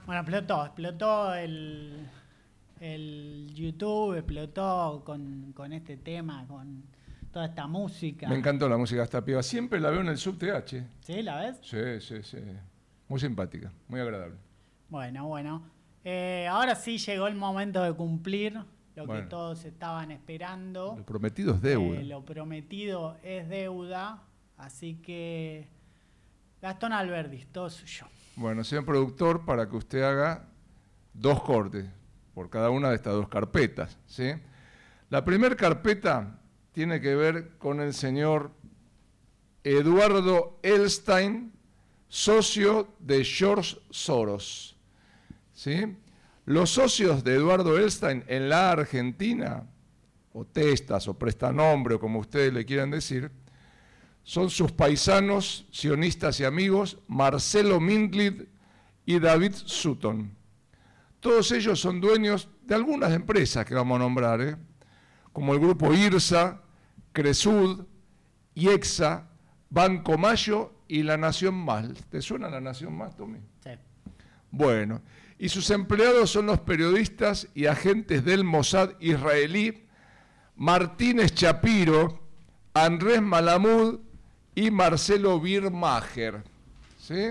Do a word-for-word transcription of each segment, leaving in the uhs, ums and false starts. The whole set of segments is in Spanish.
Bueno, explotó, explotó el, el YouTube, explotó con, con este tema, con toda esta música. Me encantó la música de esta piba. Siempre la veo en el Sub T H. ¿Sí? ¿La ves? Sí, sí, sí. Muy simpática, muy agradable. Bueno, bueno. Eh, ahora sí llegó el momento de cumplir lo Bueno. que todos estaban esperando. Lo prometido es deuda. Eh, lo prometido es deuda, así que Gastón Alberdi, todo suyo. Bueno, señor productor, para que usted haga dos cortes por cada una de estas dos carpetas, ¿sí? La primera carpeta tiene que ver con el señor Eduardo Elstein, socio de George Soros, ¿sí? Los socios de Eduardo Elstein en la Argentina, o testas, o prestanombre, o como ustedes le quieran decir, son sus paisanos, sionistas y amigos, Marcelo Mindlid y David Sutton. Todos ellos son dueños de algunas empresas que vamos a nombrar, ¿eh? Como el grupo IRSA, Cresud, IEXA, Banco Mayo y La Nación Más. ¿Te suena La Nación Más, Tommy? Sí. Bueno, y sus empleados son los periodistas y agentes del Mossad israelí, Martínez Shapiro, Andrés Malamud y Marcelo Birmacher, ¿sí?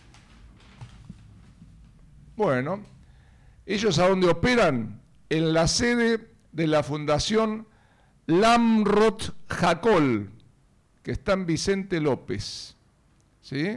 Bueno, ¿ellos a dónde operan? En la sede de la Fundación Lamrot Jacol, que está en Vicente López, ¿sí?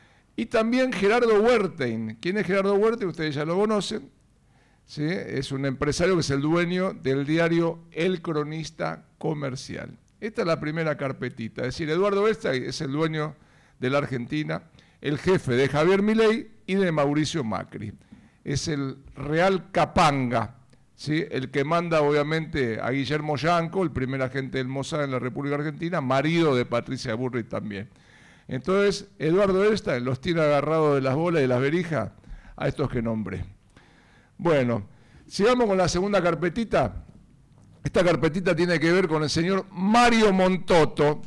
Y también Gerardo Wertheim. ¿Quién es Gerardo Wertheim? Ustedes ya lo conocen, ¿sí? Es un empresario que es el dueño del diario El Cronista Comercial. Esta es la primera carpetita, es decir, Eduardo Elstein es el dueño de la Argentina, el jefe de Javier Milei y de Mauricio Macri. Es el real capanga, ¿sí? El que manda obviamente a Guillermo Yanco, el primer agente del Mossad en la República Argentina, marido de Patricia Bullrich también. Entonces, Eduardo Elstein los tiene agarrados de las bolas y de las berijas a estos que nombré. Bueno, sigamos con la segunda carpetita. Esta carpetita tiene que ver con el señor Mario Montotto.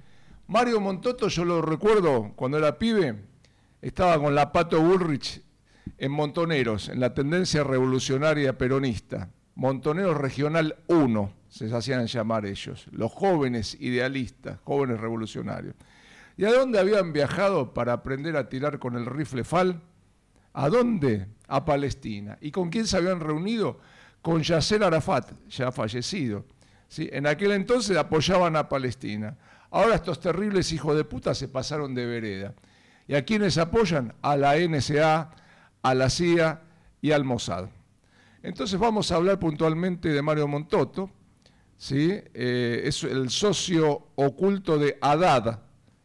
Mario Montotto, yo lo recuerdo cuando era pibe, estaba con la Pato Bullrich en Montoneros, en la tendencia revolucionaria peronista. Montoneros Regional uno, se hacían llamar ellos, los jóvenes idealistas, jóvenes revolucionarios. ¿Y a dónde habían viajado para aprender a tirar con el rifle F A L? ¿A dónde? A Palestina. ¿Y con quién se habían reunido? Con Yasser Arafat, ya fallecido. ¿Sí? En aquel entonces apoyaban a Palestina. Ahora estos terribles hijos de puta se pasaron de vereda. ¿Y a quiénes apoyan? A la N S A, a la C I A y al Mossad. Entonces vamos a hablar puntualmente de Mario Montotto, ¿sí? Eh, es el socio oculto de Haddad.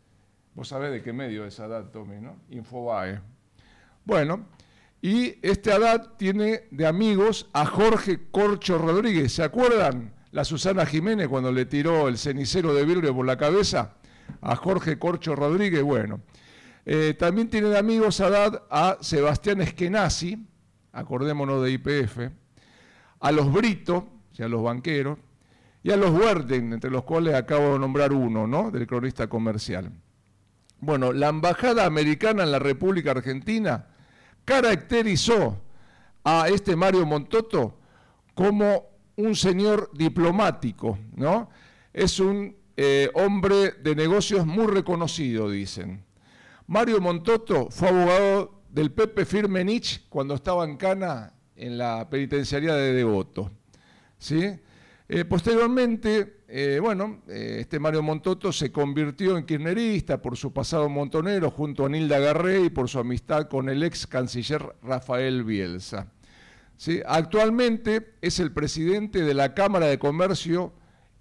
Vos sabés de qué medio es Haddad, Tommy, ¿no? Infobae. Bueno, y este Haddad tiene de amigos a Jorge Corcho Rodríguez. ¿Se acuerdan? La Susana Jiménez cuando le tiró el cenicero de vidrio por la cabeza a Jorge Corcho Rodríguez. Bueno, eh, también tiene de amigos Haddad a Sebastián Eskenazi, acordémonos de Y P F, a los Brito, o sea, a los banqueros, y a los Wertheim, entre los cuales acabo de nombrar uno, ¿no? Del Cronista Comercial. Bueno, la Embajada Americana en la República Argentina caracterizó a este Mario Montotto como un señor diplomático, ¿no? Es un eh, hombre de negocios muy reconocido, dicen. Mario Montotto fue abogado del Pepe Firmenich cuando estaba en Cana en la penitenciaría de Devoto, ¿sí? Eh, posteriormente, eh, bueno, eh, este Mario Montotto se convirtió en kirchnerista por su pasado montonero junto a Nilda Garré y por su amistad con el ex canciller Rafael Bielsa. ¿Sí? Actualmente es el presidente de la Cámara de Comercio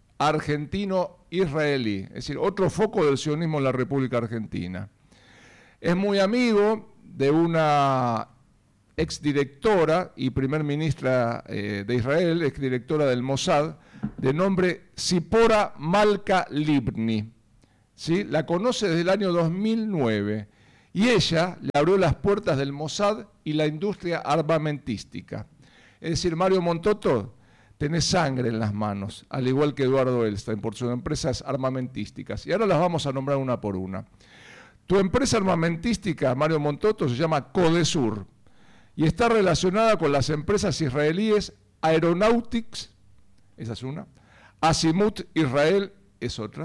argentino-israelí, es decir, otro foco del sionismo en la República Argentina. Es muy amigo de una exdirectora y primer ministra eh, de Israel, exdirectora del Mossad, de nombre Zipora Malka Libni. ¿Sí? La conoce desde el año dos mil nueve y ella le abrió las puertas del Mossad y la industria armamentística. Es decir, Mario Montotto, tenés sangre en las manos, al igual que Eduardo Elstein, por sus empresas armamentísticas. Y ahora las vamos a nombrar una por una. Tu empresa armamentística, Mario Montotto, se llama Codesur. y está relacionada con las empresas israelíes Aeronautics, esa es una, Azimut Israel es otra,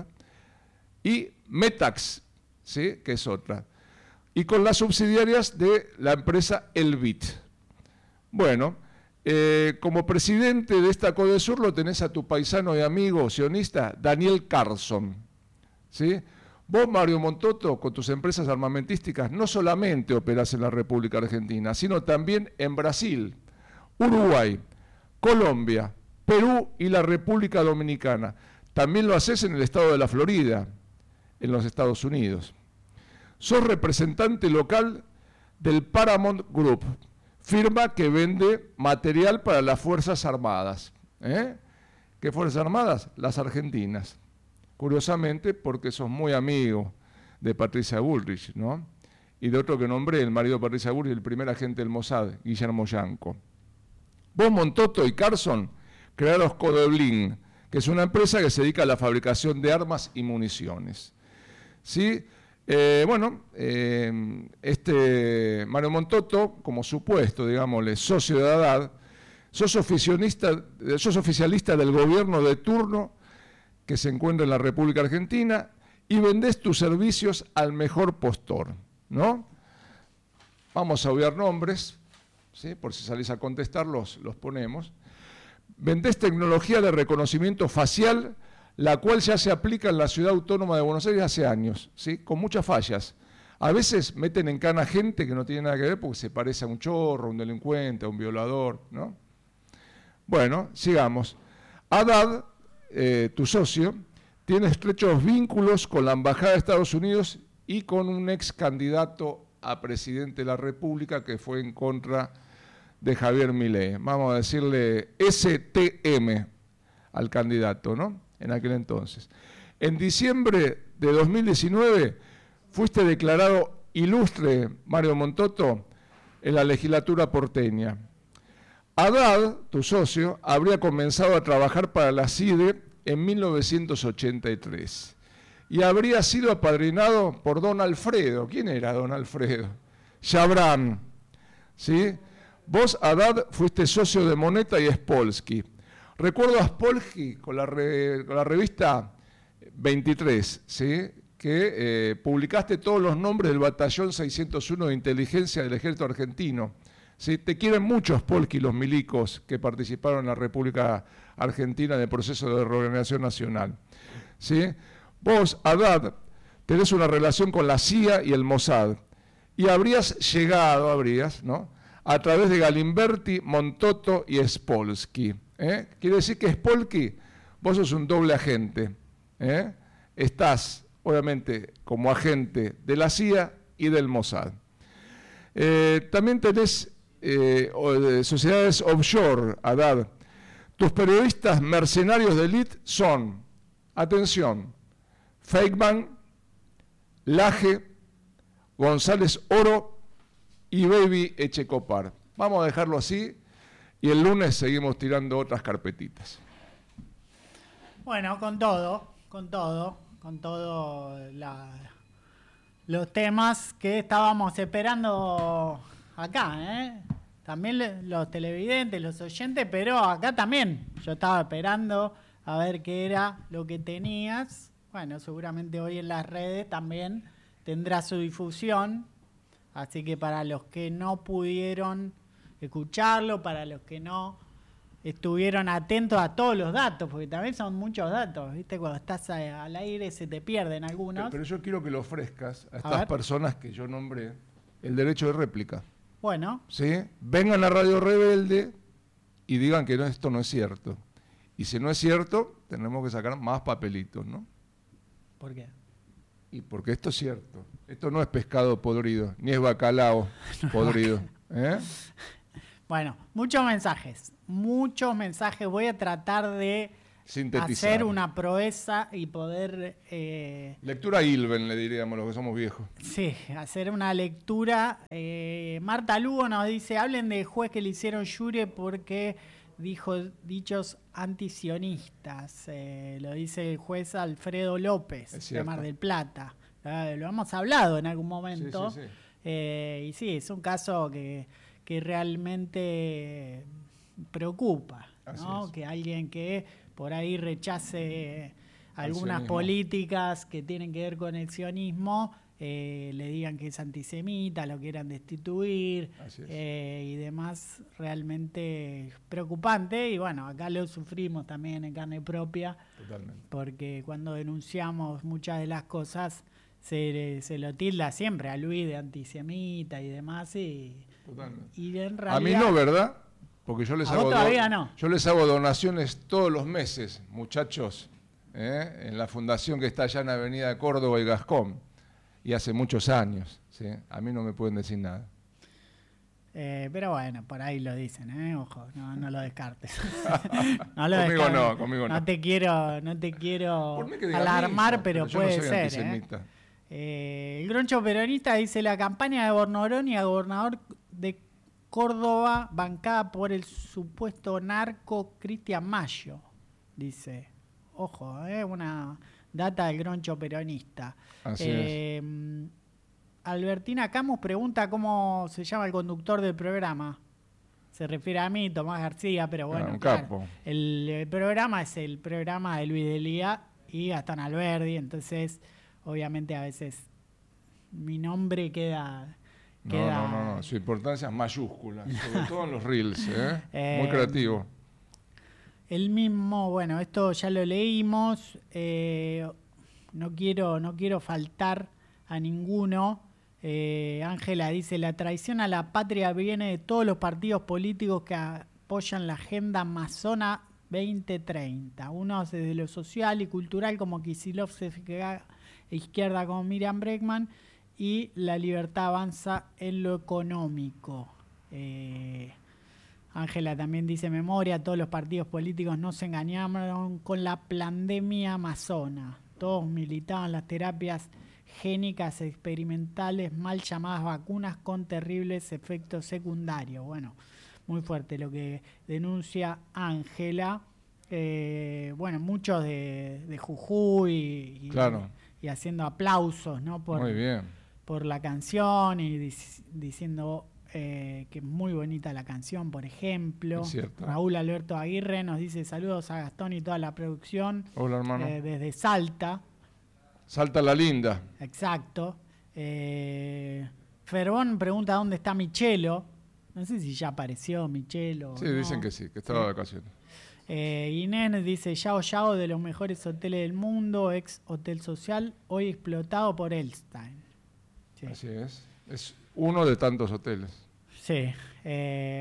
y Metax, ¿sí?, que es otra, y con las subsidiarias de la empresa Elbit. Bueno, eh, como presidente de esta Codesur lo tenés a tu paisano y amigo sionista, Daniel Carlson, ¿sí? Vos, Mario Montoto, con tus empresas armamentísticas, no solamente operás en la República Argentina, sino también en Brasil, Uruguay, Colombia, Perú y la República Dominicana. También lo haces en el estado de la Florida, en los Estados Unidos. Sos representante local del Paramount Group, firma que vende material para las Fuerzas Armadas. ¿Eh? ¿Qué Fuerzas Armadas? Las argentinas. Curiosamente, porque sos muy amigo de Patricia Bullrich, ¿no? Y de otro que nombré, el marido de Patricia Bullrich, el primer agente del Mossad, Guillermo Yanco. Vos, Montoto y Carlson, crearon Codeblin, que es una empresa que se dedica a la fabricación de armas y municiones. ¿Sí? Eh, bueno, eh, este Mario Montoto, como supuesto, digámosle, socio de Haddad, sos, oficionista, sos oficialista del gobierno de turno que se encuentra en la República Argentina y vendés tus servicios al mejor postor, ¿no? Vamos a obviar nombres, ¿sí?, por si salís a contestarlos, los ponemos. Vendés tecnología de reconocimiento facial, la cual ya se aplica en la Ciudad Autónoma de Buenos Aires hace años, ¿sí?, con muchas fallas. A veces meten en cana gente que no tiene nada que ver porque se parece a un chorro, a un delincuente, a un violador, ¿no? Bueno, sigamos. Haddad, eh, tu socio, tiene estrechos vínculos con la Embajada de Estados Unidos y con un ex candidato a presidente de la República que fue en contra de Javier Milei. Vamos a decirle S T M al candidato, ¿no?, en aquel entonces. En diciembre de dos mil diecinueve fuiste declarado ilustre, Mario Montoto, en la legislatura porteña. Haddad, tu socio, habría comenzado a trabajar para la C I D E en mil novecientos ochenta y tres y habría sido apadrinado por don Alfredo. ¿Quién era don Alfredo? Chabrán, ¿sí? Vos, Haddad, fuiste socio de Moneta y Spolsky. Recuerdo a Spolsky con la, re, con la revista veintitrés, ¿sí?, que eh, publicaste todos los nombres del batallón seiscientos uno de inteligencia del ejército argentino. ¿Sí? Te quieren mucho, Spolsky, los milicos que participaron en la República Argentina en el proceso de reorganización nacional. ¿Sí? Vos, Haddad, tenés una relación con la C I A y el Mossad, y habrías llegado, habrías, ¿no?, a través de Galimberti, Montoto y Spolsky. ¿Eh? Quiere decir que Spolsky, vos sos un doble agente. ¿Eh? Estás, obviamente, como agente de la C I A y del Mossad. Eh, también tenés eh, sociedades offshore, Haddad. Tus periodistas mercenarios de élite son, atención, Feynman, Laje, González Oro y Baby Echecopar. Vamos a dejarlo así y el lunes seguimos tirando otras carpetitas. Bueno, con todo, con todo, con todo la, los temas que estábamos esperando acá, ¿eh? También los televidentes, los oyentes, pero acá también. Yo estaba esperando a ver qué era lo que tenías. Bueno, seguramente hoy en las redes también tendrá su difusión. Así que para los que no pudieron escucharlo, para los que no estuvieron atentos a todos los datos, porque también son muchos datos, ¿viste? Cuando estás a, al aire se te pierden algunos. Pero, pero yo quiero que le ofrezcas a A estas ver. personas que yo nombré el derecho de réplica. Bueno, ¿Sí? Vengan a Radio Rebelde y digan que no, esto no es cierto. Y si no es cierto, tenemos que sacar más papelitos, ¿no? ¿por qué? Y porque esto es cierto. Esto no es pescado podrido, ni es bacalao podrido. ¿Eh? Bueno, muchos mensajes, muchos mensajes. Voy a tratar de Sintetizar. hacer una proeza y poder, eh, Lectura Ilven, le diríamos los que somos viejos. sí, hacer una lectura. Eh, Marta Lugo nos dice, hablen del juez que le hicieron Yure porque dijo dichos antisionistas. Eh, lo dice el juez Alfredo López Es de cierto. Mar del Plata. Eh, lo hemos hablado en algún momento. Sí, sí, sí. Eh, y sí, es un caso que, que realmente preocupa, ¿no? Que alguien que por ahí rechace algunas políticas que tienen que ver con el sionismo, eh, le digan que es antisemita, lo quieran destituir eh, y demás, realmente preocupante. Y bueno, acá lo sufrimos también en carne propia. Totalmente. Porque cuando denunciamos muchas de las cosas se, se lo tilda siempre a Luis de antisemita y demás. Y, y en realidad, a mí no, ¿verdad? Porque yo les, ¿A hago vos todavía no? yo les hago donaciones todos los meses, muchachos, ¿eh? En la fundación que está allá en Avenida Córdoba y Gascón. Y hace muchos años, ¿sí? A mí no me pueden decir nada. Eh, pero bueno, por ahí lo dicen, ¿eh? Ojo, no, no lo descartes. no lo conmigo descartes. no, conmigo no. No te quiero, no te quiero alarmar, mismo, pero, pero puede no ser. ¿eh? Eh, el Groncho peronista dice: la campaña de Bornoroni a gobernador de Córdoba bancada por el supuesto narco Cristian Mayo. Dice, ojo, ¿eh? Una data del Groncho peronista. Así eh, es. Albertina Camus pregunta cómo se llama el conductor del programa. Se refiere a mí, Tomás García, pero bueno, ah, un claro, capo. El, el programa es el programa de Luis Delía y Gastón Alberdi, entonces obviamente a veces mi nombre queda... No, queda no, no, no, su importancia es mayúscula, sobre todo en los reels, ¿eh? eh, muy creativo. El mismo, bueno, esto ya lo leímos, eh, no quiero, no quiero faltar a ninguno. Ángela eh, dice: la traición a la patria viene de todos los partidos políticos que apoyan la agenda masona veinte treinta. Unos desde lo social y cultural como Kicillof, izquierda como Miriam Bregman, y la libertad avanza en lo económico. Ángela eh, también dice: memoria, todos los partidos políticos no se engañaron con la pandemia masona. Todos militaban las terapias génicas experimentales mal llamadas vacunas con terribles efectos secundarios. Bueno, muy fuerte lo que denuncia Ángela. Eh, bueno, muchos de, de Jujuy y, claro. y, y haciendo aplausos, ¿no? Por, muy bien. por la canción y dic- diciendo eh, que es muy bonita la canción, por ejemplo. Es cierto. Raúl Alberto Aguirre nos dice: saludos a Gastón y toda la producción. Hola, hermano. Eh, desde Salta. Salta la linda. Exacto. Eh, Ferbón pregunta dónde está Michelo. No sé si ya apareció Michelo. Sí, no. dicen que sí, que estaba de vacaciones. Eh, Inés dice: Yao Yao, de los mejores hoteles del mundo, ex hotel social, hoy explotado por Elstein. Sí. Así es. Es uno de tantos hoteles. Sí. Eh,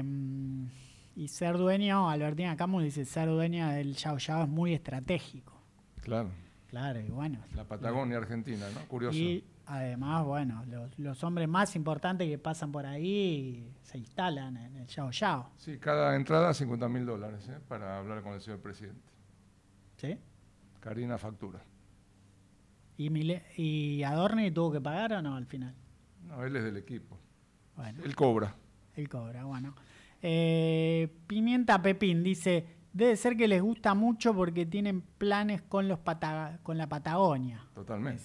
y ser dueño, Albertina Camus dice: ser dueño del Yao Yao es muy estratégico. Claro. Claro, y bueno. La Patagonia Argentina, ¿no? Curioso. Y además, bueno, los, los hombres más importantes que pasan por ahí se instalan en el Yao Yao. Sí, cada entrada cincuenta mil dólares, ¿eh? Para hablar con el señor presidente. ¿Sí? Karina factura. ¿Y, Mile ¿Y Adorni tuvo que pagar o no al final? No, él es del equipo. Bueno, él cobra. Él cobra, bueno. Eh, Pimienta Pepín dice: debe ser que les gusta mucho porque tienen planes con, los Pata con la Patagonia. Totalmente.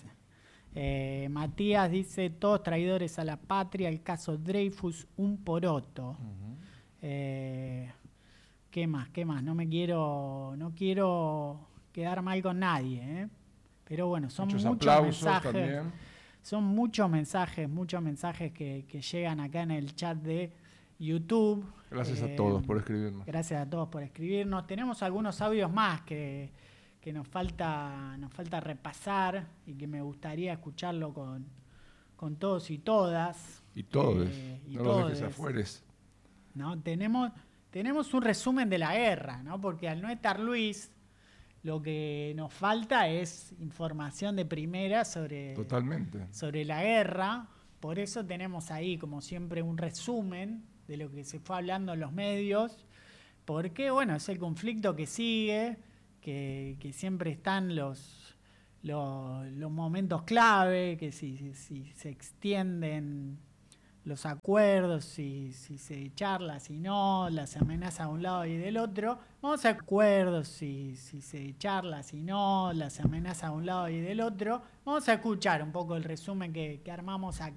Eh, Matías dice: todos traidores a la patria, el caso Dreyfus, un poroto. Uh-huh. eh, ¿Qué más? ¿Qué más? No me quiero, no quiero quedar mal con nadie, ¿eh? Pero bueno, son muchos, muchos mensajes. También. Son muchos mensajes, muchos mensajes que, que llegan acá en el chat de YouTube. Gracias eh, a todos por escribirnos. Gracias a todos por escribirnos. Tenemos algunos audios más que, que nos falta, nos falta repasar y que me gustaría escucharlo con, con todos y todas. Y todos. Eh, y no todes. Los dejes afuera. ¿No? Tenemos, tenemos un resumen de la guerra, ¿no? Porque al no estar Luis, lo que nos falta es información de primera sobre, Totalmente. sobre la guerra. Por eso tenemos ahí, como siempre, un resumen de lo que se fue hablando en los medios, porque bueno, es el conflicto que sigue, que, que siempre están los, los, los momentos clave, que si, si, si se extienden los acuerdos, si, si se charla, si no, las amenazas de un lado y del otro. Vamos a acuerdos, si, si se charla, si no, las amenazas de un lado y del otro. Vamos a escuchar un poco el resumen que, que armamos aquí.